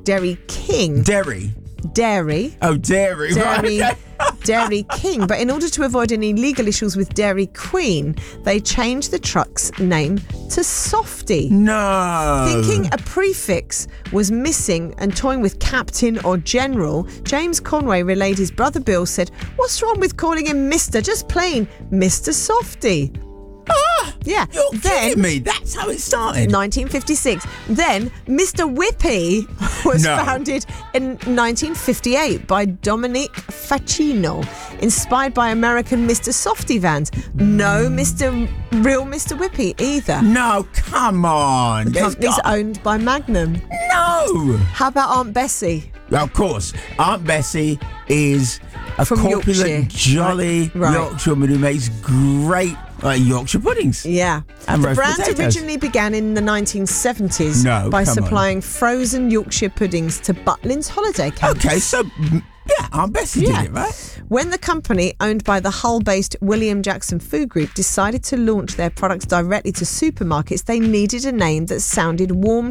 Dairy King. Dairy. Dairy. Oh, dairy. Dairy, Right, okay. Dairy King. But in order to avoid any legal issues with Dairy Queen, they changed the truck's name to Softy. No. Thinking a prefix was missing and toying with Captain or General, James Conway relayed his brother Bill said, "What's wrong with calling him Mr. Just plain Mr. Softy." Yeah. You're kidding me. That's how it started. 1956. Then Mr. Whippy was No. founded in 1958 by Dominic Facchino, inspired by American Mr. Softy vans. No real Mr. Whippy either. No, come on. The There's company's got- owned by Magnum. No. How about Aunt Bessie? Of course, Aunt Bessie is a From corpulent, Yorkshire. jolly Right. Yorkshirewoman who makes great Yorkshire puddings. Yeah. And the roast brand potatoes. originally began in the 1970s No, by come on. supplying frozen Yorkshire puddings to Butlins holiday camps. Okay, so yeah, Aunt Bessie did it, right? When the company, owned by the Hull-based William Jackson Food Group, decided to launch their products directly to supermarkets, they needed a name that sounded warm